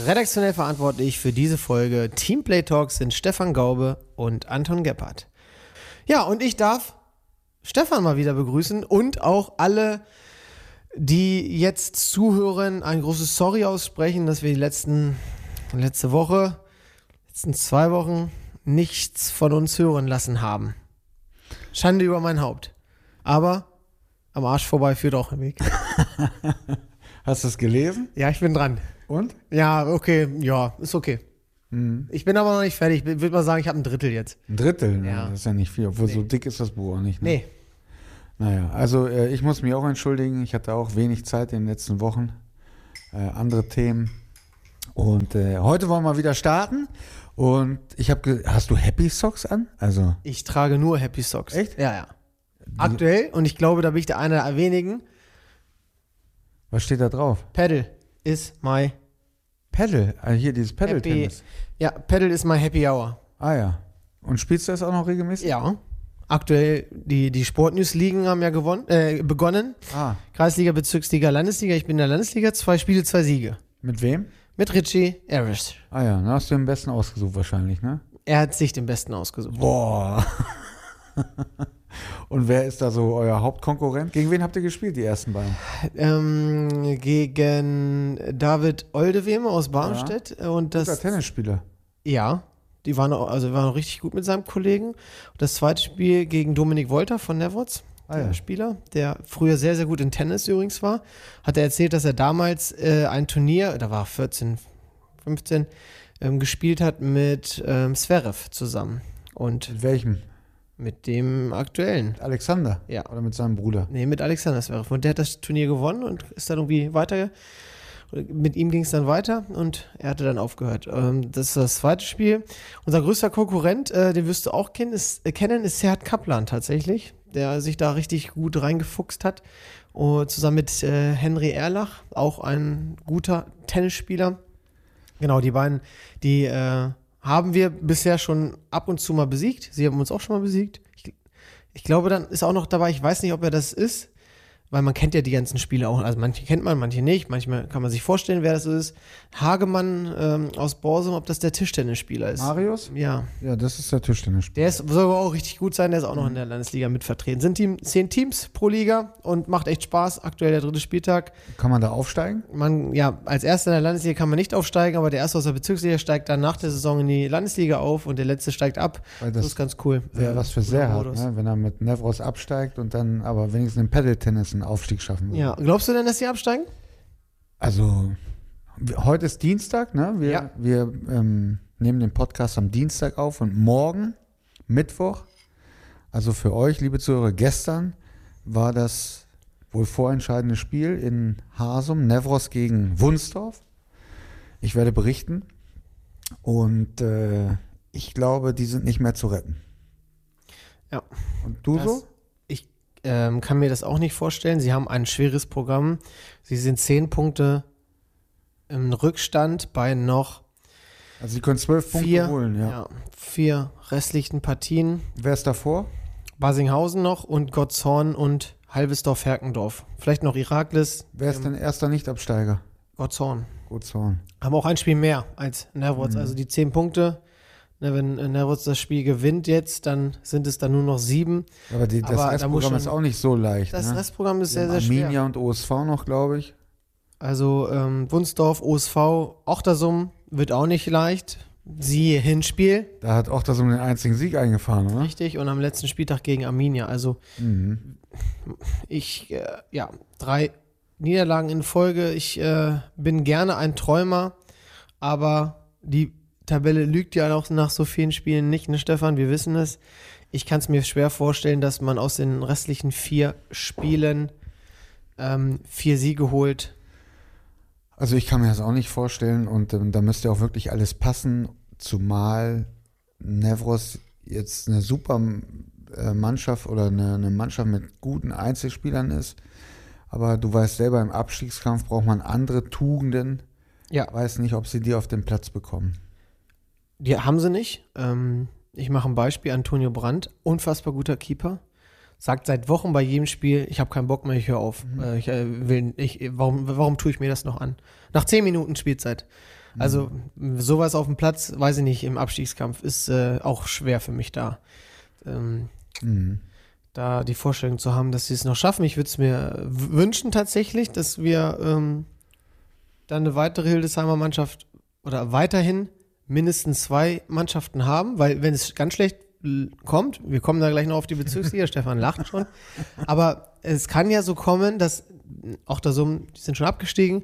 Redaktionell verantwortlich für diese Folge Teamplay Talks sind Stefan Gaube und Anton Gebhardt. Ja, und ich darf Stefan mal wieder begrüßen und auch alle, die jetzt zuhören, ein großes Sorry aussprechen, dass wir die letzten 2 Wochen nichts von uns hören lassen haben. Schande über mein Haupt. Aber am Arsch vorbei führt auch ein Weg. Hast du es gelesen? Ja, ich bin dran. Und? Ja, okay. Ja, ist okay. Mhm. Ich bin aber noch nicht fertig. Ich würde mal sagen, ich habe ein Drittel jetzt. Ein Drittel? Ja. Das ist ja nicht viel. Obwohl, so dick ist das Buch auch nicht. Ne? Nee. Naja, also ich muss mich auch entschuldigen. Ich hatte auch wenig Zeit in den letzten Wochen. Andere Themen. Und heute wollen wir wieder starten. Und ich habe hast du Happy Socks an? Also Ich trage nur Happy Socks. Echt? Ja, ja. Aktuell, und ich glaube, da bin ich der eine der wenigen, was steht da drauf? Paddle is my Paddle. Hier dieses happy... Paddle-Tennis. Ja, Paddle is my happy hour. Ah ja. Und spielst du das auch noch regelmäßig? Ja. Aktuell, die Sportnews-Ligen haben ja begonnen. Ah. Kreisliga, Bezirksliga, Landesliga. Ich bin in der Landesliga, 2 Spiele, 2 Siege. Mit wem? Mit Richie Arish. Ah ja, dann hast du den besten ausgesucht wahrscheinlich, ne? Er hat sich den Besten ausgesucht. Boah. Und wer ist da so euer Hauptkonkurrent? Gegen wen habt ihr gespielt, die ersten beiden? Gegen David Oldeweme aus Barmstedt. Und Guter das Tennisspieler. Ja, die waren auch richtig gut mit seinem Kollegen. Und das zweite Spiel gegen Dominik Wolter von Nevroz, der Spieler, der früher sehr, sehr gut in Tennis übrigens war, hat er erzählt, dass er damals ein Turnier, da war 14, 15, gespielt hat mit Zverev zusammen. Und Mit welchem? mit dem aktuellen. Alexander? Ja. Oder mit seinem Bruder? Nee, mit Alexander Zverev. Und der hat das Turnier gewonnen und ist dann irgendwie weiter. Mit ihm ging es dann weiter und er hatte dann aufgehört. Das ist das zweite Spiel. Unser größter Konkurrent, den wirst du auch kennen, ist Serhat Kaplan tatsächlich, der sich da richtig gut reingefuchst hat. Und zusammen mit Henry Erlach, auch ein guter Tennisspieler. Genau, die beiden, die haben wir bisher schon ab und zu mal besiegt. Sie haben uns auch schon mal besiegt. Ich glaube, dann ist auch noch dabei, ich weiß nicht, ob er das ist, weil man kennt ja die ganzen Spiele auch. Also manche kennt man, manche nicht. Manchmal kann man sich vorstellen, wer das ist. Hagemann aus Borsum, ob das der Tischtennisspieler ist. Marius? Ja. Ja, das ist der Tischtennisspieler. Soll aber auch richtig gut sein, der ist auch noch in der Landesliga mit vertreten. Sind 10 Teams pro Liga und macht echt Spaß. Aktuell der 3. Spieltag. Kann man da aufsteigen? Als Erster in der Landesliga kann man nicht aufsteigen, aber der Erste aus der Bezirksliga steigt dann nach der Saison in die Landesliga auf und der Letzte steigt ab. Weil Das ist ganz cool. Wäre was für Serhat, ne? Wenn er mit Nevros absteigt und dann aber wenigstens im Paddle-Tennis einen Aufstieg schaffen würde. Ja, glaubst du denn, dass die absteigen? Also, heute ist Dienstag, ne? Wir nehmen den Podcast am Dienstag auf und morgen, Mittwoch, also für euch, liebe Zuhörer, gestern war das wohl vorentscheidende Spiel in Hasum, Nevros gegen Wunsdorf. Ich werde berichten und ich glaube, die sind nicht mehr zu retten. Ja. Und du so? Ich kann mir das auch nicht vorstellen. Sie haben ein schweres Programm. Sie sind 10 Punkte im Rückstand bei noch Also sie können 12 Punkte holen, ja. 4 restlichen Partien. Wer ist davor? Basinghausen noch und Gottshorn und Halbesdorf-Herkendorf. Vielleicht noch Iraklis. Wer ist denn erster Nichtabsteiger? Gottshorn. Gutzhorn. Haben auch ein Spiel mehr als Nevroz. Also die 10 Punkte. Ne, wenn Nevroz das Spiel gewinnt jetzt, dann sind es dann nur noch 7. Aber das Restprogramm ist auch nicht so leicht. Das ne? Restprogramm ist sehr, sehr schwer. Arminia und OSV noch, glaube ich. Also Wunsdorf, OSV, Ochtersum wird auch nicht leicht. Siehe Hinspiel. Da hat Ochtersum den einzigen Sieg eingefahren, oder? Richtig, und am letzten Spieltag gegen Arminia. Also 3 Niederlagen in Folge. Ich bin gerne ein Träumer, aber die Tabelle lügt ja auch nach so vielen Spielen nicht, ne Stefan? Wir wissen es. Ich kann es mir schwer vorstellen, dass man aus den restlichen 4 Spielen 4 Siege holt. Also ich kann mir das auch nicht vorstellen und da müsste auch wirklich alles passen, zumal Nevros jetzt eine super Mannschaft oder eine Mannschaft mit guten Einzelspielern ist. Aber du weißt selber, im Abstiegskampf braucht man andere Tugenden. Ja. Weiß nicht, ob sie die auf den Platz bekommen. Die haben sie nicht. Ich mache ein Beispiel. Antonio Brandt, unfassbar guter Keeper. Sagt seit Wochen bei jedem Spiel, ich habe keinen Bock mehr, ich höre auf. Warum tue ich mir das noch an? Nach 10 Minuten Spielzeit. Also sowas auf dem Platz, weiß ich nicht, im Abstiegskampf ist auch schwer für mich da. Da die Vorstellung zu haben, dass sie es noch schaffen. Ich würde es mir wünschen tatsächlich, dass wir dann eine weitere Hildesheimer Mannschaft oder weiterhin mindestens 2 Mannschaften haben, weil wenn es ganz schlecht kommt, wir kommen da gleich noch auf die Bezirksliga, Stefan lacht schon, aber es kann ja so kommen, dass auch da so, die sind schon abgestiegen,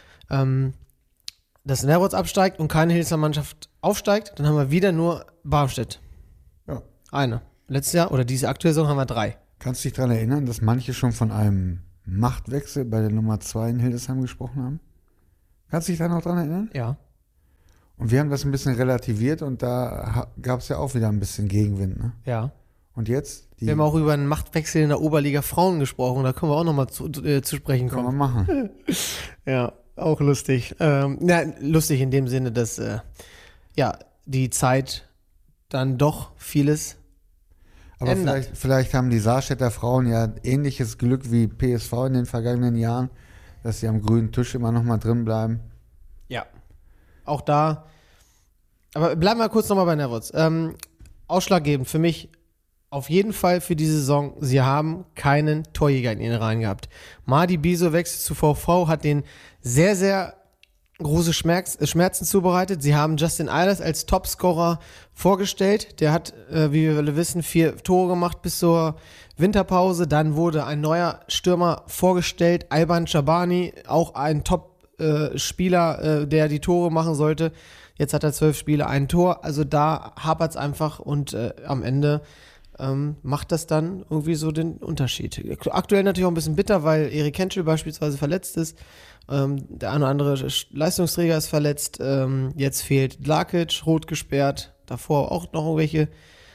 dass Nerwitz absteigt und keine Hildesheimer Mannschaft aufsteigt, dann haben wir wieder nur Barmstedt. Ja. Eine. Letztes Jahr oder diese aktuelle Saison haben wir 3. Kannst du dich daran erinnern, dass manche schon von einem Machtwechsel bei der Nummer 2 in Hildesheim gesprochen haben? Kannst du dich da noch dran erinnern? Ja. Und wir haben das ein bisschen relativiert und da gab es ja auch wieder ein bisschen Gegenwind, ne? Ja. Und jetzt? Wir haben auch über einen Machtwechsel in der Oberliga Frauen gesprochen, da können wir auch nochmal zu sprechen kommen. Kann man machen. Ja, auch lustig. Lustig in dem Sinne, dass die Zeit dann doch vieles Aber vielleicht haben die Saarstädter Frauen ja ähnliches Glück wie PSV in den vergangenen Jahren, dass sie am grünen Tisch immer noch mal drin bleiben. Ja. Auch da. Aber bleiben wir kurz nochmal bei Nerwitz. Ausschlaggebend für mich auf jeden Fall für die Saison, sie haben keinen Torjäger in ihren Reihen gehabt. Madi Biso wechselt zu VV, hat den sehr, sehr große Schmerzen zubereitet. Sie haben Justin Eilers als Topscorer vorgestellt. Der hat, wie wir alle wissen, 4 Tore gemacht bis zur Winterpause. Dann wurde ein neuer Stürmer vorgestellt, Alban Chabani, auch ein Top-Spieler, der die Tore machen sollte. Jetzt hat er 12 Spiele, ein Tor. Also da hapert es einfach und am Ende macht das dann irgendwie so den Unterschied. Aktuell natürlich auch ein bisschen bitter, weil Erik Henschel beispielsweise verletzt ist. Der eine oder andere Leistungsträger ist verletzt. Jetzt fehlt Dlakic, rot gesperrt. Davor auch noch irgendwelche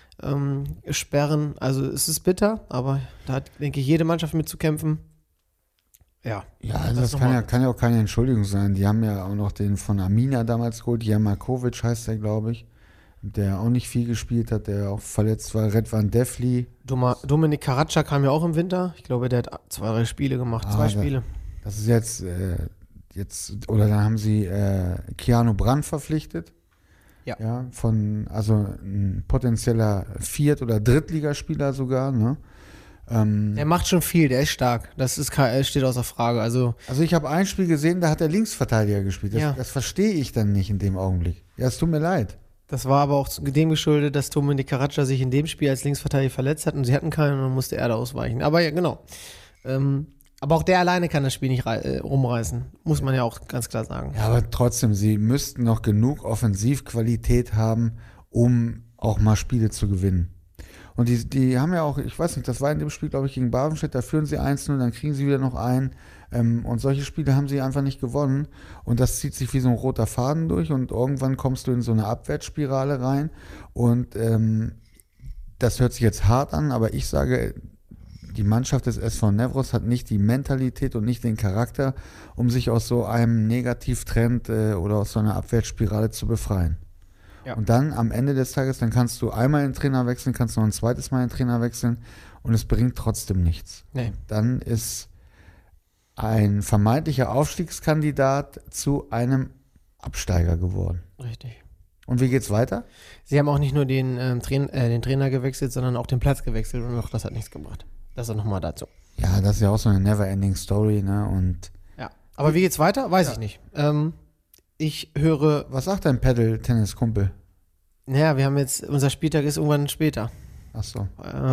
Sperren. Also es ist bitter, aber da hat, denke ich, jede Mannschaft mitzukämpfen. Ja. Ja, also das kann ja auch keine Entschuldigung sein. Die haben ja auch noch den von Arminia damals geholt. Jermakovic heißt der, glaube ich. Der auch nicht viel gespielt hat, der auch verletzt war. Redvan Defli. Dominik Karaca kam ja auch im Winter. Ich glaube, der hat 2, 3 Spiele gemacht. 2 Spiele. Das ist jetzt, oder dann haben sie Keanu Brandt verpflichtet. Ja. Also ein potenzieller Viert- oder Drittligaspieler sogar, ne? Der macht schon viel, der ist stark. Das steht außer Frage. Also ich habe ein Spiel gesehen, da hat der Linksverteidiger gespielt. Das verstehe ich dann nicht in dem Augenblick. Ja, es tut mir leid. Das war aber auch dem geschuldet, dass Dominik Karaca sich in dem Spiel als Linksverteidiger verletzt hat und sie hatten keinen und dann musste er da ausweichen. Aber ja, genau. Aber auch der alleine kann das Spiel nicht rumreißen. Muss man ja auch ganz klar sagen. Ja, aber trotzdem, sie müssten noch genug Offensivqualität haben, um auch mal Spiele zu gewinnen. Und die haben ja auch, ich weiß nicht, das war in dem Spiel, glaube ich, gegen Barmstedt, da führen sie 1-0, dann kriegen sie wieder noch ein. Und solche Spiele haben sie einfach nicht gewonnen. Und das zieht sich wie so ein roter Faden durch und irgendwann kommst du in so eine Abwärtsspirale rein. Und das hört sich jetzt hart an, aber ich sage, die Mannschaft des SV Nevros hat nicht die Mentalität und nicht den Charakter, um sich aus so einem Negativtrend oder aus so einer Abwärtsspirale zu befreien. Ja. Und dann am Ende des Tages, dann kannst du einmal den Trainer wechseln, kannst noch ein zweites Mal den Trainer wechseln und es bringt trotzdem nichts. Nee. Dann ist ein vermeintlicher Aufstiegskandidat zu einem Absteiger geworden. Richtig. Und wie geht's weiter? Sie haben auch nicht nur den Trainer gewechselt, sondern auch den Platz gewechselt und auch das hat nichts gebracht. Das ist nochmal dazu. Ja, das ist ja auch so eine never-ending Story, ne? Und ja. Aber wie geht's weiter? Weiß ich nicht. Ich höre. Was sagt dein Paddle-Tennis-Kumpel? Naja, wir haben jetzt, unser Spieltag ist irgendwann später. Ach so.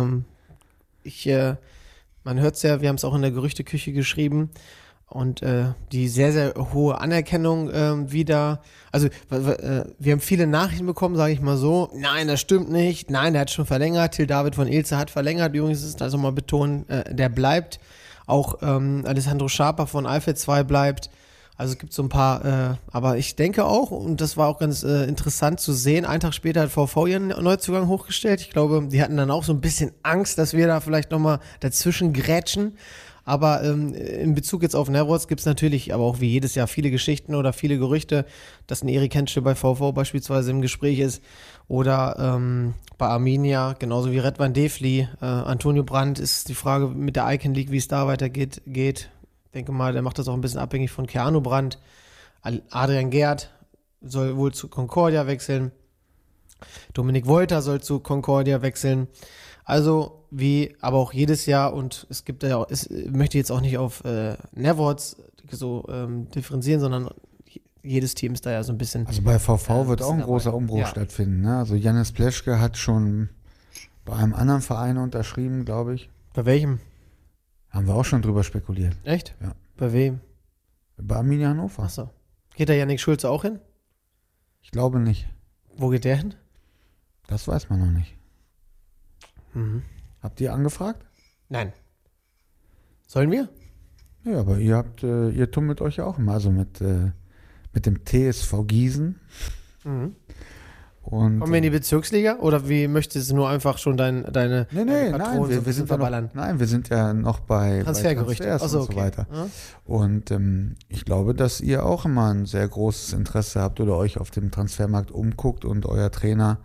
Man hört es ja, wir haben es auch in der Gerüchteküche geschrieben und die sehr, sehr hohe Anerkennung wieder, also wir haben viele Nachrichten bekommen, sage ich mal so, nein, das stimmt nicht, nein, der hat schon verlängert, Till David von Ilze hat verlängert, übrigens ist also mal betonen, der bleibt, auch Alessandro Schaper von Alfred 2 bleibt. Also es gibt so ein paar, aber ich denke auch, und das war auch ganz interessant zu sehen, einen Tag später hat VV ihren Neuzugang hochgestellt. Ich glaube, die hatten dann auch so ein bisschen Angst, dass wir da vielleicht nochmal dazwischen grätschen. Aber in Bezug jetzt auf Nerwitz gibt es natürlich, aber auch wie jedes Jahr, viele Geschichten oder viele Gerüchte, dass ein Erik Henschel bei VV beispielsweise im Gespräch ist. Oder bei Arminia, genauso wie Redvan Defli. Antonio Brandt ist die Frage mit der Icon League, wie es da weitergeht. Ich denke mal, der macht das auch ein bisschen abhängig von Keanu Brandt. Adrian Gerd soll wohl zu Concordia wechseln. Dominik Wolter soll zu Concordia wechseln. Also wie aber auch jedes Jahr, und es gibt ja auch, ich möchte jetzt auch nicht auf Nevrots so differenzieren, sondern jedes Team ist da ja so ein bisschen. Also bei VV wird auch ein großer Umbruch Ja. stattfinden. Ne? Also Jannis Pleschke hat schon bei einem anderen Verein unterschrieben, glaube ich. Bei welchem? Haben wir auch schon drüber spekuliert. Echt? Ja. Bei wem? Bei Arminia Hannover. Achso. Geht da Yannick Schulze auch hin? Ich glaube nicht. Wo geht der hin? Das weiß man noch nicht. Mhm. Habt ihr angefragt? Nein. Sollen wir? Ja, aber ihr tummelt euch ja auch immer, also mit dem TSV Gießen. Mhm. Und, Kommen wir in die Bezirksliga? Oder wie möchtest du nur einfach schon deine nein, Patronen so wir sind ja verballern? wir sind ja noch bei Transfergerüchte. Transfers Achso, und so okay. weiter. Ja. Und ich glaube, dass ihr auch immer ein sehr großes Interesse habt oder euch auf dem Transfermarkt umguckt und euer Trainer,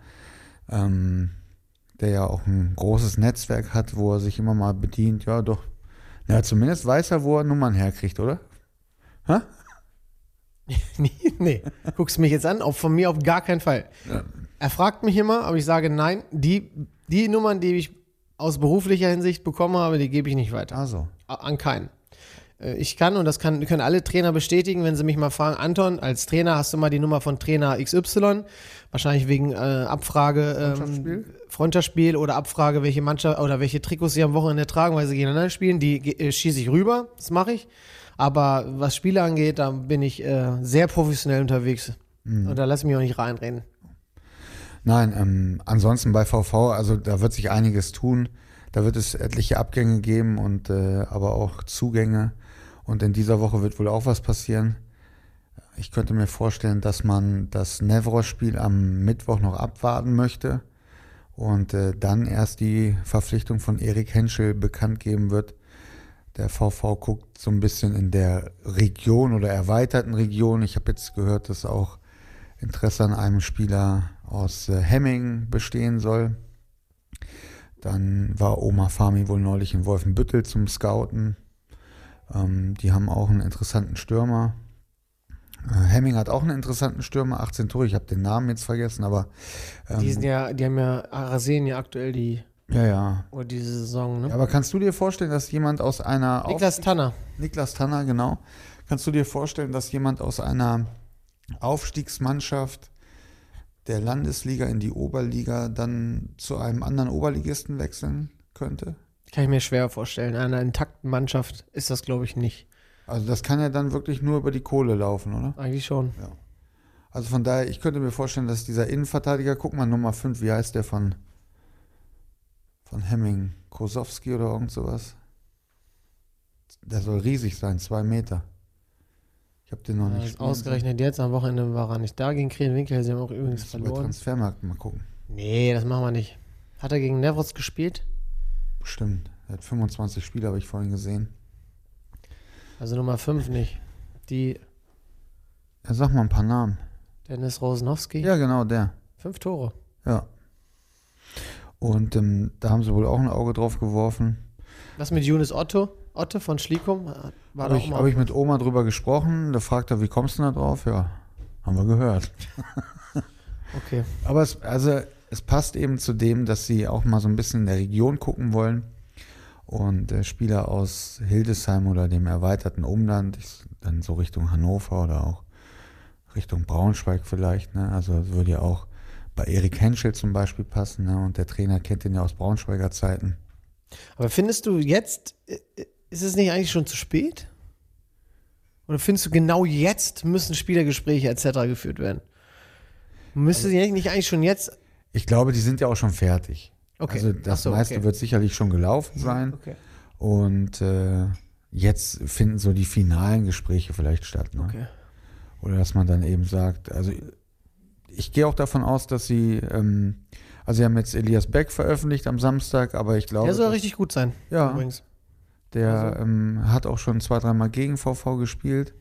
der ja auch ein großes Netzwerk hat, wo er sich immer mal bedient, ja doch, ja, zumindest weiß er, wo er Nummern herkriegt, oder? Hä? Nee, guckst du mich jetzt an? Von mir auf gar keinen Fall. Ja. Er fragt mich immer, aber ich sage nein. Die Nummern, die ich aus beruflicher Hinsicht bekommen habe, die gebe ich nicht weiter. Also. An keinen. Ich kann, und das können alle Trainer bestätigen, wenn sie mich mal fragen, Anton, als Trainer hast du mal die Nummer von Trainer XY, wahrscheinlich wegen Abfrage, Freundschaftsspiel oder Abfrage, welche Mannschaft oder welche Trikots sie am Wochenende tragen, weil sie gegeneinander spielen, die schieße ich rüber, das mache ich. Aber was Spiele angeht, da bin ich sehr professionell unterwegs. Und da lass ich mich auch nicht reinreden. Nein, ansonsten bei VV, also da wird sich einiges tun. Da wird es etliche Abgänge geben und aber auch Zugänge. Und in dieser Woche wird wohl auch was passieren. Ich könnte mir vorstellen, dass man das Nevros-Spiel am Mittwoch noch abwarten möchte und dann erst die Verpflichtung von Erik Henschel bekannt geben wird. Der VV guckt so ein bisschen in der Region oder erweiterten Region. Ich habe jetzt gehört, dass auch Interesse an einem Spieler aus Hemming bestehen soll. Dann war Oma Fami wohl neulich in Wolfenbüttel zum Scouten. Die haben auch einen interessanten Stürmer. Hemming hat auch einen interessanten Stürmer, 18 Tore. Ich habe den Namen jetzt vergessen, aber Die haben ja Arasenen ja aktuell ja. oder diese Saison, ne? Ja, aber kannst du dir vorstellen, dass jemand aus einer Niklas Tanner. Niklas Tanner, genau. Kannst du dir vorstellen, dass jemand aus einer Aufstiegsmannschaft der Landesliga in die Oberliga dann zu einem anderen Oberligisten wechseln könnte? Kann ich mir schwer vorstellen. Einer intakten Mannschaft ist das, glaube ich, nicht. Also das kann ja dann wirklich nur über die Kohle laufen, oder? Eigentlich schon. Ja. Also von daher, ich könnte mir vorstellen, dass dieser Innenverteidiger, guck mal, Nummer 5, wie heißt der von Hemming? Kosowski oder irgend sowas? Der soll riesig sein, 2 Meter. Ich habe den noch nicht Ausgerechnet jetzt am Wochenende war er nicht da gegen Krenwinkel. Sie haben auch übrigens bei verloren. Transfermarkt mal gucken. Nee, das machen wir nicht. Hat er gegen Nevros gespielt? Bestimmt. Er hat 25 Spiele, habe ich vorhin gesehen. Also Nummer 5 nicht. Die Ja, sag mal ein paar Namen. Dennis Rosenowski. Ja, genau, der. 5 Tore. Ja. Und da haben sie wohl auch ein Auge drauf geworfen. Was mit Younes Otte von Schlikum? War da auch mal. Habe ich mit Oma drüber gesprochen. Da fragt er, wie kommst du da drauf? Ja, haben wir gehört. Okay. Aber es passt eben zu dem, dass sie auch mal so ein bisschen in der Region gucken wollen. Und Spieler aus Hildesheim oder dem erweiterten Umland, dann so Richtung Hannover oder auch Richtung Braunschweig vielleicht. Ne? Also es würde ja auch bei Erik Henschel zum Beispiel passen. Ne? Und der Trainer kennt ihn ja aus Braunschweiger Zeiten. Aber findest du jetzt, ist es nicht eigentlich schon zu spät? Oder findest du genau jetzt müssen Spielergespräche etc. geführt werden? Müsste sie nicht eigentlich schon jetzt? Ich glaube, die sind ja auch schon fertig. Okay. Also das Ach so, meiste okay. wird sicherlich schon gelaufen sein. Okay. Und jetzt finden so die finalen Gespräche vielleicht statt. Ne? Okay. Oder dass man dann eben sagt, also ich gehe auch davon aus, dass sie, also sie haben jetzt Elias Beck veröffentlicht am Samstag, aber ich glaube, Der soll richtig gut sein. Ja. Übrigens. der hat auch schon 2-3 Mal gegen VV gespielt,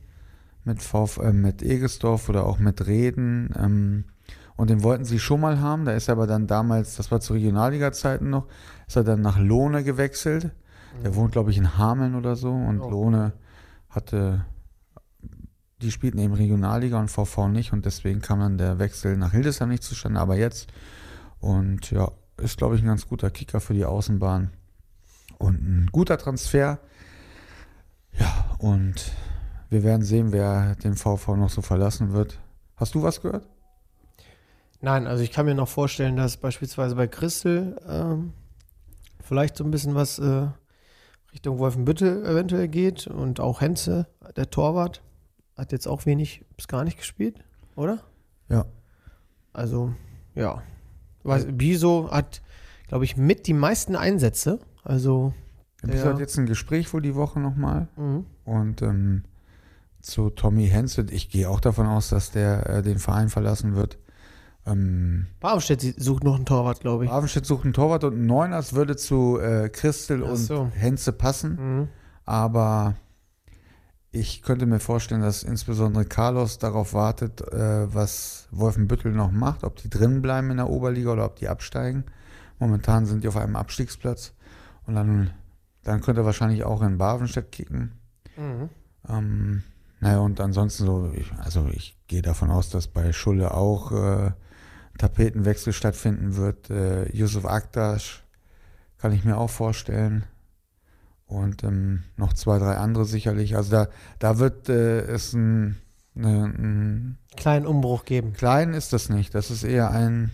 mit Egesdorf oder auch mit Reden. Und den wollten sie schon mal haben, da ist er aber dann damals, das war zu Regionalliga-Zeiten noch, ist er dann nach Lohne gewechselt. Der wohnt, glaube ich, in Hameln oder so und Oh. Lohne hatte die spielten eben Regionalliga und VV nicht und deswegen kam dann der Wechsel nach Hildesheim nicht zustande, aber jetzt. Und ja, ist, glaube ich, ein ganz guter Kicker für die Außenbahn und ein guter Transfer. Ja, und wir werden sehen, wer den VV noch so verlassen wird. Hast du was gehört? Nein, also ich kann mir noch vorstellen, dass beispielsweise bei Christel vielleicht so ein bisschen was Richtung Wolfenbüttel eventuell geht und auch Henze, der Torwart, hat jetzt auch wenig bis gar nicht gespielt, oder? Ja. Also, ja. Biso hat, glaube ich, mit die meisten Einsätze. Also. Biso hat jetzt ein Gespräch wohl die Woche nochmal. Mhm. Und zu Tommy Henze, ich gehe auch davon aus, dass der den Verein verlassen wird. Barmstedt sucht noch einen Torwart, glaube ich. Barmstedt sucht einen Torwart und ein Neuner, das würde zu Christel und Henze passen. Mhm. Aber ich könnte mir vorstellen, dass insbesondere Carlos darauf wartet, was Wolfenbüttel noch macht, ob die drin bleiben in der Oberliga oder ob die absteigen. Momentan sind die auf einem Abstiegsplatz. Und dann könnte er wahrscheinlich auch in Barmstedt kicken. Mhm. Naja, und ansonsten ich gehe davon aus, dass bei Schulle auch Tapetenwechsel stattfinden wird. Yusuf Aktaş kann ich mir auch vorstellen. Und noch 2, 3 andere sicherlich. Also da wird es einen kleinen Umbruch geben. Klein ist das nicht. Das ist eher ein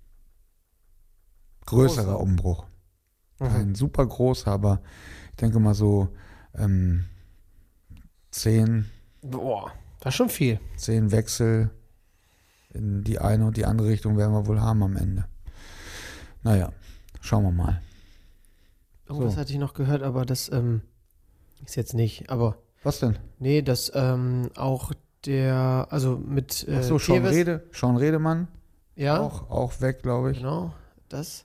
größerer Umbruch. Kein super großer, aber ich denke mal so 10. Boah, das ist schon viel. 10 Wechsel in die eine und die andere Richtung werden wir wohl haben am Ende. Naja, schauen wir mal. Irgendwas hatte ich noch gehört, aber das ist jetzt nicht. Aber was denn? Nee, dass auch mit Ach so, Sean Redemann. Ja. Auch weg, glaube ich. Genau, das.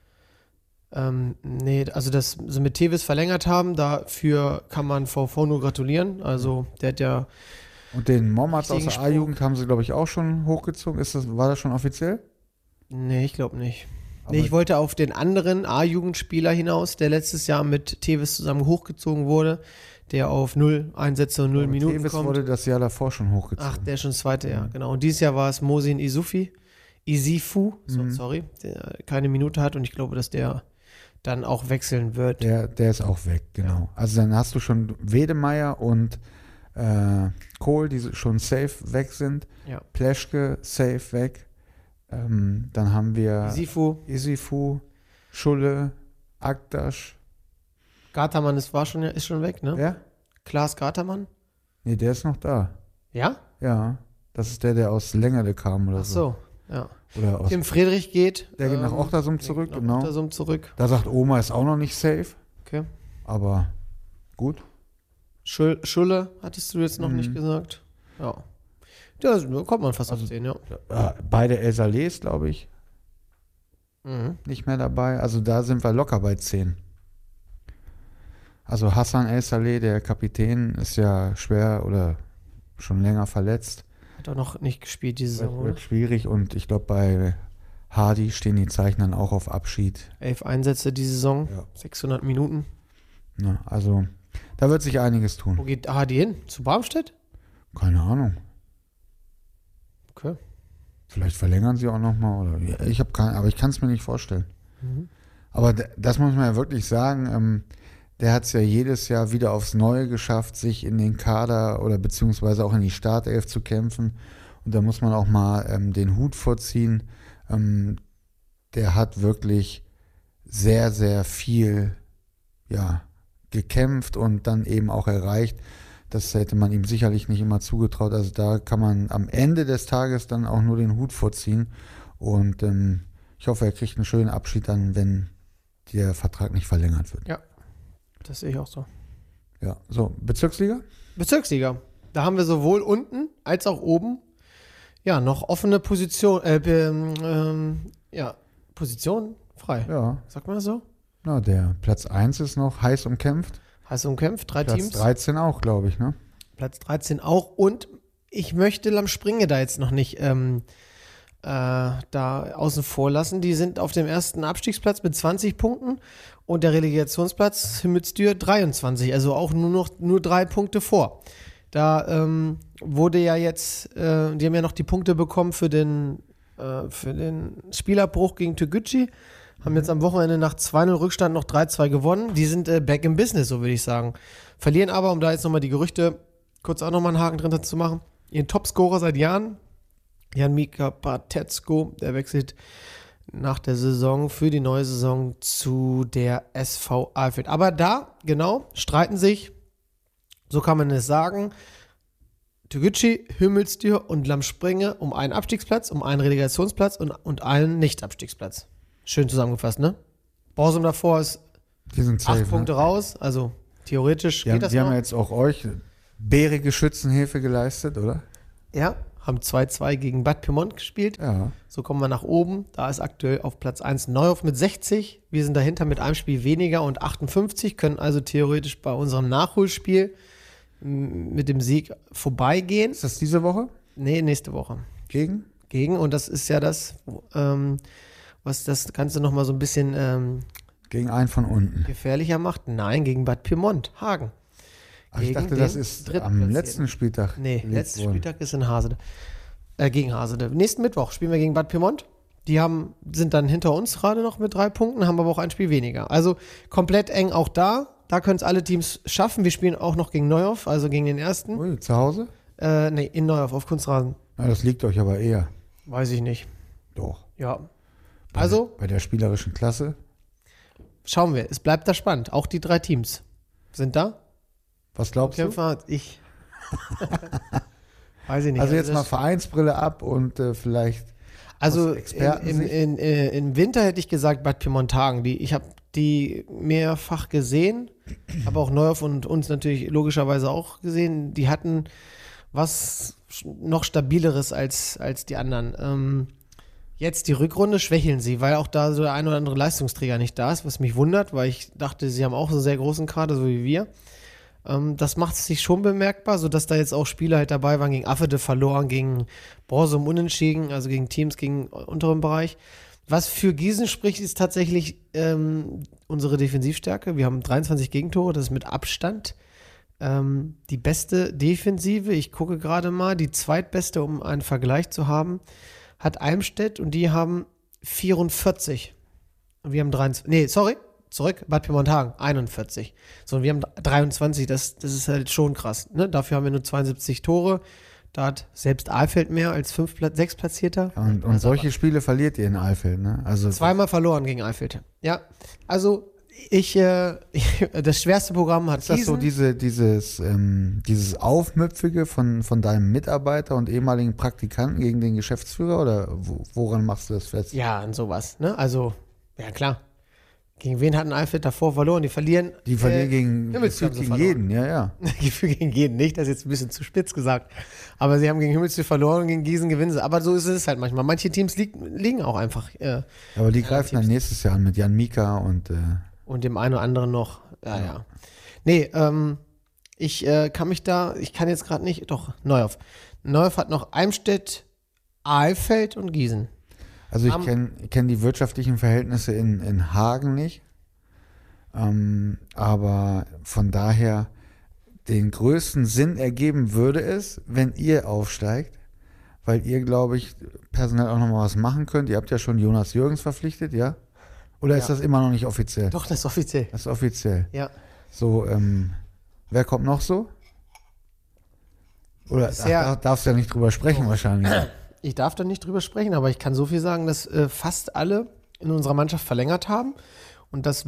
Nee, also dass sie mit Tevis verlängert haben, dafür kann man VV nur gratulieren. Also der hat ja. Und den Momats aus der A-Jugend haben sie, glaube ich, auch schon hochgezogen. War das schon offiziell? Nee, ich glaube nicht. Nee, ich wollte auf den anderen A-Jugendspieler hinaus, der letztes Jahr mit Tevis zusammen hochgezogen wurde, der auf 0 Einsätze und 0 Minuten Tevis kommt. wurde das Jahr davor schon hochgezogen. Ach, der ist schon das zweite Jahr, genau. Und dieses Jahr war es Mosin Isifu, der keine Minute hat und ich glaube, dass der dann auch wechseln wird. Der ist auch weg, genau. Ja. Also dann hast du schon Wedemeyer und Kohl, die schon safe weg sind. Ja. Pleschke safe weg. Dann haben wir Isifu, Schulle, Aktaş. Gartermann ist schon weg, ne? Ja? Klaas Gartermann? Nee, der ist noch da. Ja? Ja. Das ist der aus Längerle kam oder so. Ach so, ja. Oder aus Tim Friedrich geht. Der geht nach Ochtersum zurück, genau. Ochtersum zurück. Da sagt Oma, ist auch noch nicht safe. Okay. Aber gut. Schulle hattest du jetzt noch nicht gesagt. Ja. Da kommt man fast auf 10, ja. Beide El Salés, glaube ich, nicht mehr dabei. Also da sind wir locker bei 10. Also Hassan El Saleh, der Kapitän, ist ja schwer oder schon länger verletzt. Hat auch noch nicht gespielt diese Saison, Wird schwierig und ich glaube bei Hardy stehen die Zeichen dann auch auf Abschied. 11 Einsätze diese Saison, 600 Minuten. Ja, also da wird sich einiges tun. Wo geht Hardy hin? Zu Barmstedt? Keine Ahnung. Okay. Vielleicht verlängern sie auch nochmal. Aber ich kann es mir nicht vorstellen. Aber das muss man ja wirklich sagen. Der hat es ja jedes Jahr wieder aufs Neue geschafft, sich in den Kader oder beziehungsweise auch in die Startelf zu kämpfen. Und da muss man auch mal den Hut vorziehen. Der hat wirklich sehr, sehr viel gekämpft und dann eben auch erreicht. Das hätte man ihm sicherlich nicht immer zugetraut. Also da kann man am Ende des Tages dann auch nur den Hut vorziehen. Und ich hoffe, er kriegt einen schönen Abschied dann, wenn der Vertrag nicht verlängert wird. Ja, das sehe ich auch so. Ja, so, Bezirksliga? Bezirksliga. Da haben wir sowohl unten als auch oben noch offene Position, Position frei. Ja. Sagt man das so? Na, der Platz 1 ist noch heiß umkämpft. Heiß umkämpft, 3 Teams. Platz 13 auch, glaube ich, ne? Platz 13 auch. Und ich möchte Lamspringe da jetzt noch nicht da außen vor lassen. Die sind auf dem ersten Abstiegsplatz mit 20 Punkten und der Relegationsplatz Himmelstür 23. Also auch nur 3 Punkte vor. Da wurde ja jetzt, die haben ja noch die Punkte bekommen für den Spielabbruch gegen Tegucci. Haben jetzt am Wochenende nach 2-0 Rückstand noch 3-2 gewonnen. Die sind back in business, so würde ich sagen. Verlieren aber, um da jetzt nochmal die Gerüchte kurz auch nochmal einen Haken drin zu machen, ihren Topscorer seit Jahren, Jan-Mika Patetsko, der wechselt nach der Saison für die neue Saison zu der SV Alfeld. Aber da, genau, streiten sich, so kann man es sagen, Tegucci, Hümmelstür und Lammspringe um einen Abstiegsplatz, um einen Relegationsplatz und einen Nicht-Abstiegsplatz. Schön zusammengefasst, ne? Borsum davor ist Die sind 8 Punkte raus, also theoretisch geht das Die noch. haben ja jetzt auch euch bärige Schützenhilfe geleistet, oder? Ja, haben 2-2 gegen Bad Pyrmont gespielt. Ja. So kommen wir nach oben. Da ist aktuell auf Platz 1 Neuhof mit 60. Wir sind dahinter mit einem Spiel weniger und 58, können also theoretisch bei unserem Nachholspiel mit dem Sieg vorbeigehen. Ist das diese Woche? Nee, nächste Woche. Gegen? Und das ist ja das, was das Ganze nochmal so ein bisschen Gegen einen von unten. gefährlicher macht. Nein, gegen Bad Pyrmont, Hagen. Ach, ich dachte, das ist am letzten Spieltag. Nee, letzter Spieltag ist in Hasede. Gegen Hasede. Nächsten Mittwoch spielen wir gegen Bad Pyrmont. Die sind dann hinter uns gerade noch mit 3 Punkten, haben aber auch ein Spiel weniger. Also komplett eng auch da. Da können es alle Teams schaffen. Wir spielen auch noch gegen Neuhof, also gegen den ersten. Ui, zu Hause? Nee, in Neuhof auf Kunstrasen. Na, das liegt euch aber eher. Weiß ich nicht. Doch. Ja. Also Bei der spielerischen Klasse? schauen wir. Es bleibt da spannend. Auch die 3 Teams sind da. Was glaubst du? Kämpfer, ich. Weiß ich nicht. Also jetzt mal Vereinsbrille ab und vielleicht Also aus Expertensicht? im Winter hätte ich gesagt Bad Pyrmont-Hagen. Ich habe die mehrfach gesehen, aber auch Neuhof und uns natürlich logischerweise auch gesehen. Die hatten was noch stabileres als die anderen. Jetzt die Rückrunde schwächeln sie, weil auch da so der ein oder andere Leistungsträger nicht da ist, was mich wundert, weil ich dachte, sie haben auch so einen sehr großen Kader, so wie wir. Das macht sich schon bemerkbar, sodass da jetzt auch Spieler halt dabei waren, gegen Affede verloren, gegen Borsum unentschieden, also gegen Teams gegen unteren Bereich. Was für Gießen spricht, ist tatsächlich unsere Defensivstärke. Wir haben 23 Gegentore, das ist mit Abstand die beste Defensive. Ich gucke gerade mal, die zweitbeste, um einen Vergleich zu haben, hat Eimstedt und die haben 44. Und wir haben 23. Zurück, Bad Pyrmont-Hagen, 41. So, und wir haben 23, das ist halt schon krass. Ne? Dafür haben wir nur 72 Tore. Da hat selbst Alfeld mehr als 6 Platzierter. Und Also solche Spiele verliert ihr in Alfeld, ne? Also zweimal verloren gegen Alfeld. Ja, also das schwerste Programm hat ist das so dieses Aufmüpfige von deinem Mitarbeiter und ehemaligen Praktikanten gegen den Geschäftsführer oder woran machst du das fest? Ja, an sowas. Ne? Also, ja klar. Gegen wen hatten Alfred davor verloren? Die verlieren gegen Himmelstür gegen jeden, ja. Gefühl gegen jeden nicht, das ist jetzt ein bisschen zu spitz gesagt. Aber sie haben gegen Himmelstür verloren und gegen Gießen gewinnen sie. Aber so ist es halt manchmal. Manche Teams liegen auch einfach. Aber die greifen dann nächstes Jahr an mit Jan-Mika und dem einen oder anderen noch. Ja. Nee, ich kann jetzt gerade nicht, doch, Neuhof. Neuhof hat noch Eimstedt, Alfeld und Gießen. Also ich kenn die wirtschaftlichen Verhältnisse in Hagen nicht, aber von daher den größten Sinn ergeben würde es, wenn ihr aufsteigt, weil ihr, glaube ich, personell auch nochmal was machen könnt. Ihr habt ja schon Jonas Jürgens verpflichtet, ja? Oder ist das immer noch nicht offiziell? Doch, das ist offiziell. Das ist offiziell. Ja. So, wer kommt noch so? Oder darfst du ja nicht drüber sprechen wahrscheinlich. Ich darf da nicht drüber sprechen, aber ich kann so viel sagen, dass fast alle in unserer Mannschaft verlängert haben. Und das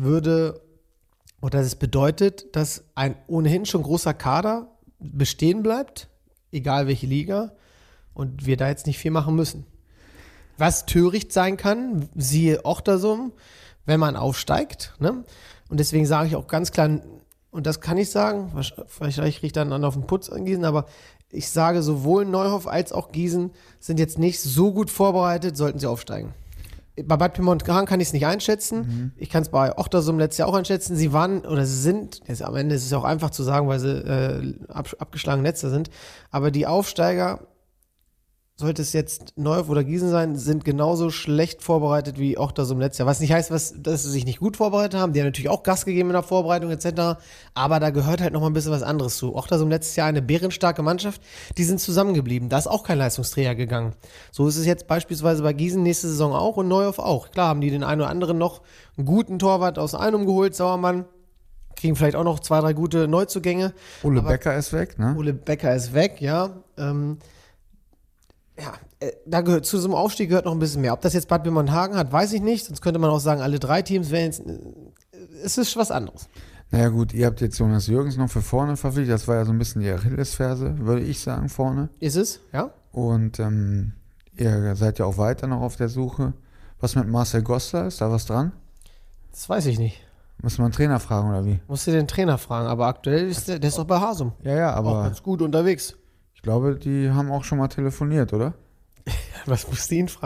bedeutet, dass ein ohnehin schon großer Kader bestehen bleibt, egal welche Liga, und wir da jetzt nicht viel machen müssen. Was töricht sein kann, siehe Ochtersum, wenn man aufsteigt. Ne? Und deswegen sage ich auch ganz klar, und das kann ich sagen, vielleicht riecht dann auf den Putz an Gießen, aber ich sage, sowohl Neuhof als auch Gießen sind jetzt nicht so gut vorbereitet, sollten sie aufsteigen. Bei Bad Pyrmont-Hagen kann ich es nicht einschätzen. Mhm. Ich kann es bei Ochtersum letztes Jahr auch einschätzen. Sie waren oder sie sind, am Ende ist es auch einfach zu sagen, weil sie abgeschlagene Netze sind, aber die Aufsteiger sollte es jetzt Neuhoff oder Gießen sein, sind genauso schlecht vorbereitet wie Ochtersum letztes Jahr. Was nicht heißt, dass sie sich nicht gut vorbereitet haben. Die haben natürlich auch Gas gegeben in der Vorbereitung etc. Aber da gehört halt noch mal ein bisschen was anderes zu. Ochtersum letztes Jahr eine bärenstarke Mannschaft. Die sind zusammengeblieben. Da ist auch kein Leistungsträger gegangen. So ist es jetzt beispielsweise bei Gießen nächste Saison auch und Neuhoff auch. Klar haben die den einen oder anderen noch einen guten Torwart aus Einum geholt, Sauermann. Kriegen vielleicht auch noch 2, 3 gute Neuzugänge. Ole Becker ist weg, ne? Ole Becker ist weg, ja. Da gehört zu so einem Aufstieg gehört noch ein bisschen mehr. Ob das jetzt Bad Wildemar-Hagen hat, weiß ich nicht. Sonst könnte man auch sagen, alle 3 Teams wären jetzt. Es ist was anderes. Naja gut, ihr habt jetzt Jonas Jürgens noch für vorne verpflichtet. Das war ja so ein bisschen die Achillesferse, würde ich sagen, vorne. Ist es, ja. Und ihr seid ja auch weiter noch auf der Suche. Was mit Marcel Goslar? Ist da was dran? Das weiß ich nicht. Muss man einen Trainer fragen oder wie? Musst du den Trainer fragen, aber aktuell ist der ist doch bei Hasum. Ja, aber auch ganz gut unterwegs. ich glaube, die haben auch schon mal telefoniert, oder? Was musst du ihn fragen?